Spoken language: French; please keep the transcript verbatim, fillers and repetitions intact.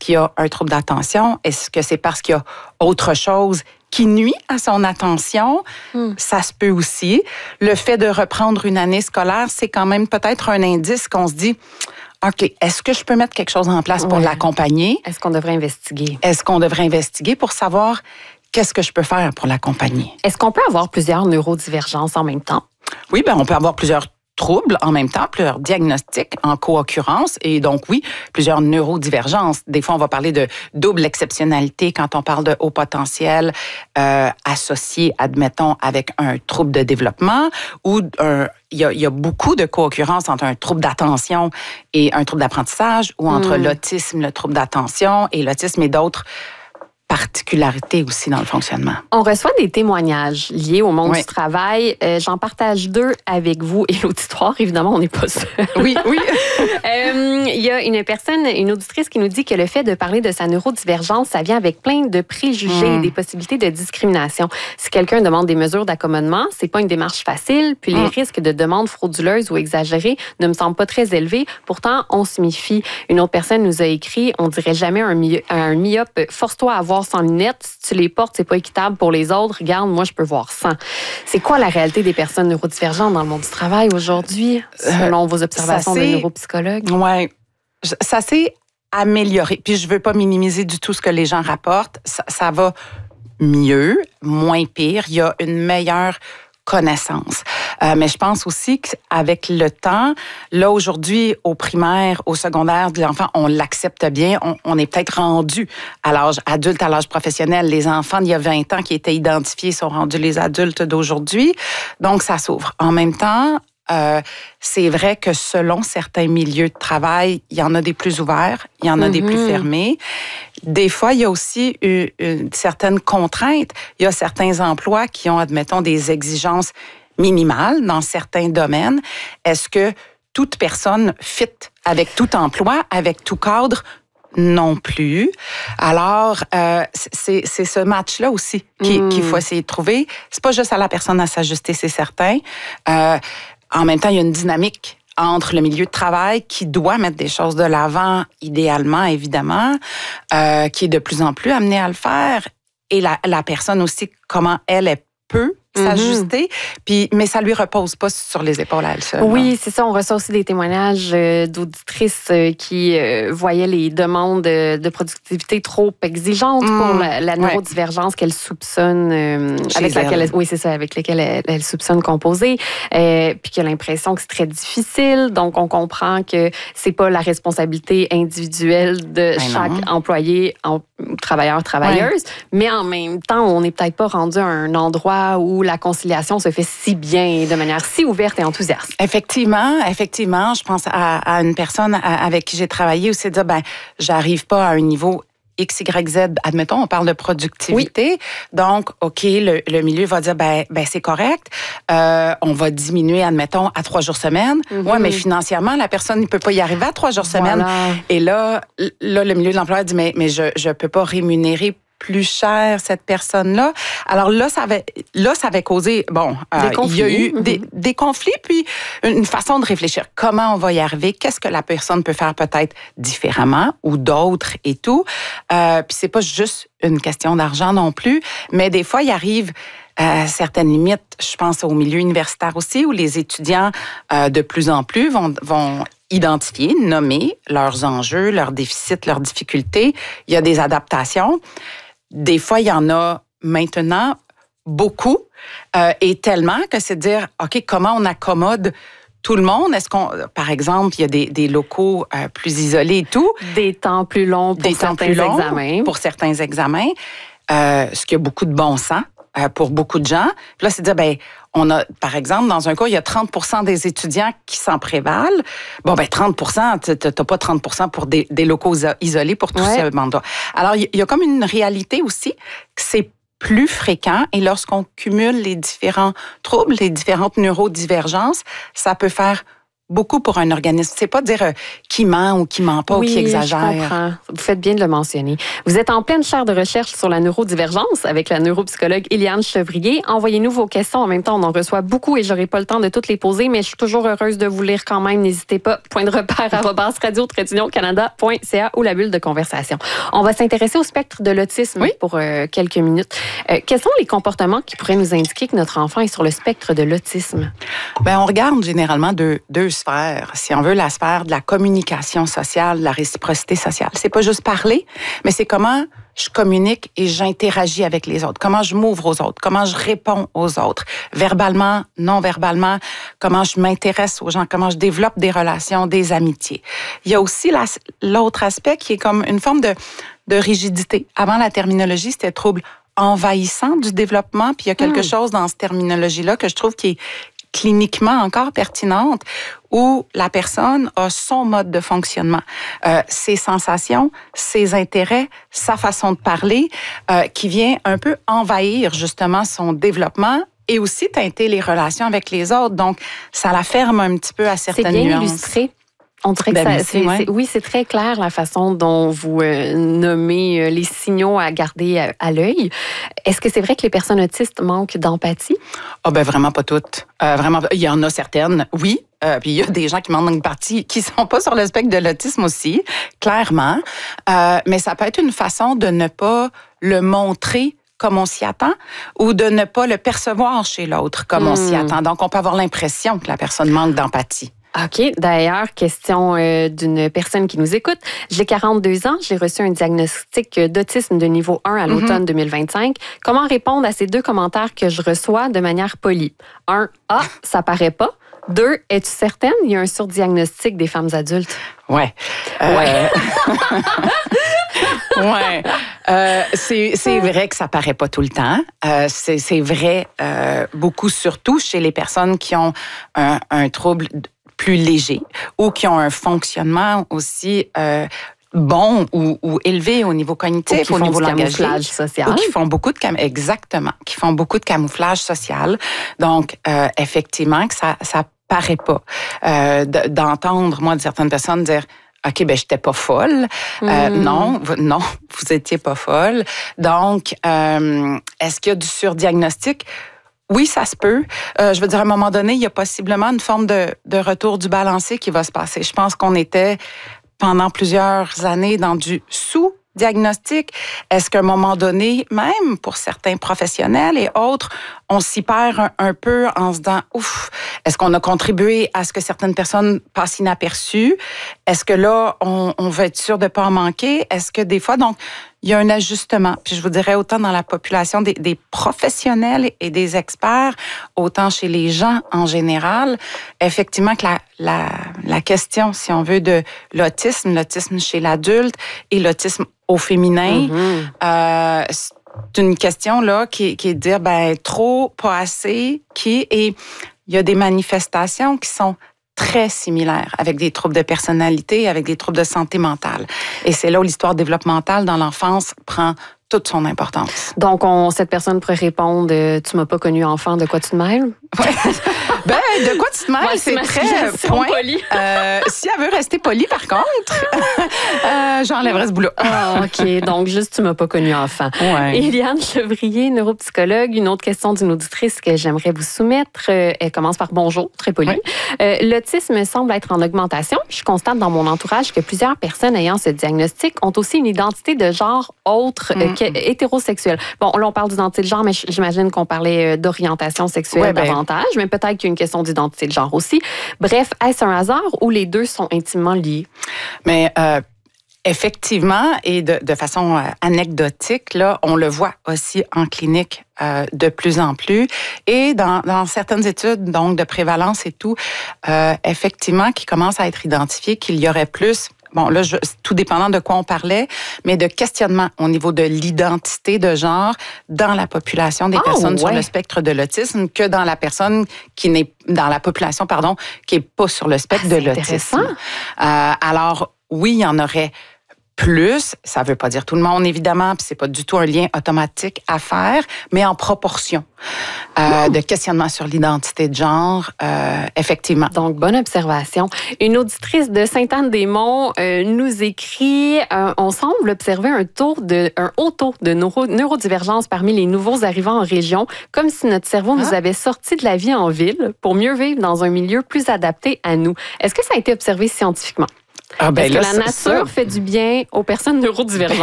qu'il y a un trouble d'attention? Est-ce que c'est parce qu'il y a autre chose qui nuit à son attention? Mm. Ça se peut aussi. Le fait de reprendre une année scolaire, c'est quand même peut-être un indice qu'on se dit, OK, est-ce que je peux mettre quelque chose en place pour ouais. l'accompagner? Est-ce qu'on devrait investiguer? Est-ce qu'on devrait investiguer pour savoir qu'est-ce que je peux faire pour l'accompagner? Est-ce qu'on peut avoir plusieurs neurodivergences en même temps? Oui, bien, on peut avoir plusieurs troubles en même temps, plusieurs diagnostics en co-occurrence et donc, oui, plusieurs neurodivergences. Des fois, on va parler de double exceptionnalité quand on parle de haut potentiel euh, associé, admettons, avec un trouble de développement ou un Il y, a, il y a beaucoup de co-occurrence entre un trouble d'attention et un trouble d'apprentissage ou entre mmh. l'autisme, le trouble d'attention et l'autisme et d'autres particularités aussi dans le fonctionnement. On reçoit des témoignages liés au monde oui. du travail. Euh, j'en partage deux avec vous et l'auditoire. Évidemment, on n'est pas seul. Oui, oui. euh, il y a une personne, une auditrice qui nous dit que le fait de parler de sa neurodivergence, ça vient avec plein de préjugés mmh. et des possibilités de discrimination. Si quelqu'un demande des mesures d'accommodement, c'est pas une démarche facile, puis mmh. les risques de demandes frauduleuses ou exagérées ne me semblent pas très élevés. Pourtant, on se méfie. Une autre personne nous a écrit, on dirait jamais un, my- un myope, force-toi à voir sans lunettes, si tu les portes, c'est pas équitable pour les autres. Regarde, moi, je peux voir sans. C'est quoi la réalité des personnes neurodivergentes dans le monde du travail aujourd'hui, selon euh, vos observations de neuropsychologue? Oui, ça s'est amélioré. Puis je veux pas minimiser du tout ce que les gens rapportent. Ça, ça va mieux, moins pire. Il y a une meilleure connaissance. Euh, mais je pense aussi qu'avec le temps, là, aujourd'hui, au primaire, au secondaire de l'enfant, on l'accepte bien. On, on est peut-être rendu à l'âge adulte, à l'âge professionnel. Les enfants d'il y a vingt ans qui étaient identifiés sont rendus les adultes d'aujourd'hui. Donc, ça s'ouvre. En même temps, Euh, c'est vrai que selon certains milieux de travail, il y en a des plus ouverts, il y en a mm-hmm. des plus fermés. Des fois, il y a aussi une, une certaine contrainte. Il y a certains emplois qui ont, admettons, des exigences minimales dans certains domaines. Est-ce que toute personne fit avec tout emploi, avec tout cadre? Non plus. Alors, euh, c'est, c'est ce match-là aussi qui, mm. qu'il faut essayer de trouver. C'est pas juste à la personne à s'ajuster, c'est certain. Euh, En même temps, il y a une dynamique entre le milieu de travail qui doit mettre des choses de l'avant, idéalement, évidemment, euh, qui est de plus en plus amené à le faire, et la, la personne aussi, comment elle, elle peut s'ajuster, mm-hmm. puis, mais ça lui repose pas sur les épaules à elle seule. Oui, non? C'est ça. On reçoit aussi des témoignages euh, d'auditrices euh, qui euh, voyaient les demandes de, de productivité trop exigeantes mm. pour la, la neurodivergence ouais. qu'elles soupçonnent, euh, avec laquelle, elle, oui, c'est ça, avec laquelle elle, elle soupçonne composer, euh, puis qu'elle a l'impression que c'est très difficile. Donc, on comprend que c'est pas la responsabilité individuelle de ben chaque non. employé, en, travailleur, travailleuse, ouais. mais en même temps, on n'est peut-être pas rendu à un endroit où la conciliation se fait si bien, de manière si ouverte et enthousiaste. Effectivement, effectivement. Je pense à, à une personne avec qui j'ai travaillé où c'est de dire, ben, j'arrive pas à un niveau X, Y, Z. Admettons, on parle de productivité. Oui. Donc, OK, le, le milieu va dire, ben, ben c'est correct. Euh, on va diminuer, admettons, à trois jours semaine. Mm-hmm. Oui, mais financièrement, la personne ne peut pas y arriver à trois jours semaine. Voilà. Et là, là, le milieu de l'emploi dit, mais, mais je ne peux pas rémunérer plus cher cette personne-là. Alors là, ça avait, là, ça avait causé, bon, euh, il y a eu mm-hmm. des, des conflits, puis une façon de réfléchir. Comment on va y arriver? Qu'est-ce que la personne peut faire peut-être différemment ou d'autres et tout? Euh, puis c'est pas juste une question d'argent non plus, mais des fois, il arrive euh, certaines limites, je pense au milieu universitaire aussi, où les étudiants, euh, de plus en plus, vont, vont identifier, nommer leurs enjeux, leurs déficits, leurs difficultés. Il y a des adaptations. Des fois, il y en a maintenant beaucoup euh, et tellement que c'est de dire, OK, comment on accommode tout le monde? Est-ce qu'on, par exemple, il y a des, des locaux euh, plus isolés et tout? Des temps plus longs pour des certains temps plus longs examens. Pour certains examens, euh, ce qui a beaucoup de bon sens euh, pour beaucoup de gens. Puis là, c'est de dire, ben, on a, par exemple, dans un cas, il y a trente pour cent des étudiants qui s'en prévalent. Bon, ben trente pour cent, tu n'as pas trente pour cent pour des, des locaux isolés pour tout ouais. ce mandat. Alors, il y a comme une réalité aussi que c'est plus fréquent et lorsqu'on cumule les différents troubles, les différentes neurodivergences, ça peut faire beaucoup pour un organisme. C'est pas dire euh, qui ment ou qui ment pas oui, ou qui exagère. Je comprends. Vous faites bien de le mentionner. Vous êtes en pleine chaire de recherche sur la neurodivergence avec la neuropsychologue Éliane Chevrier. Envoyez-nous vos questions. En même temps, on en reçoit beaucoup et j'aurai pas le temps de toutes les poser, mais je suis toujours heureuse de vous lire quand même. N'hésitez pas. Point de repère arobase radio tiret canada point c a ou la bulle de conversation. On va s'intéresser au spectre de l'autisme oui. pour euh, quelques minutes. Euh, quels sont les comportements qui pourraient nous indiquer que notre enfant est sur le spectre de l'autisme? Bien, on regarde généralement deux, deux sphères. Si on veut, la sphère de la communication sociale, de la réciprocité sociale. C'est pas juste parler, mais c'est comment je communique et j'interagis avec les autres. Comment je m'ouvre aux autres. Comment je réponds aux autres. Verbalement, non verbalement. Comment je m'intéresse aux gens. Comment je développe des relations, des amitiés. Il y a aussi la, l'autre aspect qui est comme une forme de, de rigidité. Avant, la terminologie, c'était trouble envahissant du développement. Puis il y a quelque mmh. chose dans cette terminologie-là que je trouve qui est cliniquement encore pertinente, où la personne a son mode de fonctionnement, euh, ses sensations, ses intérêts, sa façon de parler, euh, qui vient un peu envahir justement son développement et aussi teinter les relations avec les autres. Donc, ça la ferme un petit peu à certaines nuances. C'est bien illustré. On dirait que ben, ça, c'est, ouais. c'est, oui, c'est très clair la façon dont vous euh, nommez euh, les signaux à garder à, à l'œil. Est-ce que c'est vrai que les personnes autistes manquent d'empathie? Ah ben vraiment pas toutes. Euh, vraiment, il y en a certaines, oui. Euh, puis il y a des gens qui manquent d'empathie qui sont pas sur le spectre de l'autisme aussi, clairement. Euh, mais ça peut être une façon de ne pas le montrer comme on s'y attend, ou de ne pas le percevoir chez l'autre comme mmh. on s'y attend. Donc, on peut avoir l'impression que la personne manque d'empathie. OK. D'ailleurs, question euh, d'une personne qui nous écoute. J'ai quarante-deux ans. J'ai reçu un diagnostic d'autisme de niveau un à l'automne mm-hmm. deux mille vingt-cinq. Comment répondre à ces deux commentaires que je reçois de manière polie? Un, ah, ça paraît pas. Deux, es-tu certaine? Il y a un surdiagnostic des femmes adultes. Ouais. Euh... Ouais. ouais. Euh, c'est, c'est vrai que ça paraît pas tout le temps. Euh, c'est, c'est vrai euh, beaucoup, surtout chez les personnes qui ont un, un trouble plus léger ou qui ont un fonctionnement aussi euh, bon ou, ou élevé au niveau cognitif, au niveau langagier, social, ou qui font beaucoup de cam- exactement, qui font beaucoup de camouflage social. Donc euh, effectivement que ça ça paraît pas euh, d'entendre moi de certaines personnes dire OK, ben j'étais pas folle. Mmh. Euh, non, vous, non, vous étiez pas folle. Donc euh, est-ce qu'il y a du surdiagnostic? Oui, ça se peut. Euh, je veux dire, à un moment donné, il y a possiblement une forme de, de retour du balancier qui va se passer. Je pense qu'on était pendant plusieurs années dans du sous-diagnostic. Est-ce qu'à un moment donné, même pour certains professionnels et autres, on s'y perd un, un peu en se disant, ouf, est-ce qu'on a contribué à ce que certaines personnes passent inaperçues? Est-ce que là, on, on veut être sûr de ne pas en manquer? Est-ce que des fois, donc, il y a un ajustement. Puis je vous dirais autant dans la population des, des professionnels et des experts, autant chez les gens en général, effectivement que la, la, la question, si on veut, de l'autisme, l'autisme chez l'adulte et l'autisme au féminin, mm-hmm. euh, c'est une question là qui, qui est de dire ben trop, pas assez, qui et il y a des manifestations qui sont très similaires, avec des troubles de personnalité, avec des troubles de santé mentale. Et c'est là où l'histoire développementale dans l'enfance prend toute son importance. Donc, on, cette personne pourrait répondre euh, « Tu m'as pas connu enfant, de quoi tu te mêles? » Ben, de quoi tu te mêles, ouais, c'est très point. Euh, si elle veut rester polie, par contre, euh, j'enlèverais ce boulot. Ah, OK. Donc, juste « Tu m'as pas connu enfant. Ouais. » Éliane Chevrier, neuropsychologue, une autre question d'une auditrice que j'aimerais vous soumettre. Euh, elle commence par « Bonjour », très polie. Ouais. Euh, L'autisme semble être en augmentation. Je constate dans mon entourage que plusieurs personnes ayant ce diagnostic ont aussi une identité de genre autre mm. euh, hétérosexuelle. Bon, là, on parle d'identité de genre, mais j'imagine qu'on parlait d'orientation sexuelle ouais, ben, davantage, mais peut-être qu'il y a une question d'identité de genre aussi. Bref, est-ce un hasard ou les deux sont intimement liés? Mais euh, effectivement, et de, de façon euh, anecdotique, là, on le voit aussi en clinique euh, de plus en plus. Et dans, dans certaines études, donc de prévalence et tout, euh, effectivement, qui commence à être identifié qu'il y aurait plus... Bon, là, je, tout dépendant de quoi on parlait, mais de questionnement au niveau de l'identité de genre dans la population des oh, personnes ouais. sur le spectre de l'autisme que dans la personne qui n'est, dans la population, pardon, qui est pas sur le spectre ah, de l'autisme. Euh, alors, oui, il y en aurait plus, ça ne veut pas dire tout le monde, évidemment, puis c'est pas du tout un lien automatique à faire, mais en proportion euh, de questionnement sur l'identité de genre, euh, effectivement. Donc, bonne observation. Une auditrice de Sainte-Anne-des-Monts euh, nous écrit euh, « On semble observer un, taux de, un haut taux de neuro, neurodivergence parmi les nouveaux arrivants en région, comme si notre cerveau ah. nous avait sortis de la vie en ville pour mieux vivre dans un milieu plus adapté à nous. » Est-ce que ça a été observé scientifiquement? Ah ben Est-ce là, que la nature ça, fait du bien aux personnes neurodivergentes?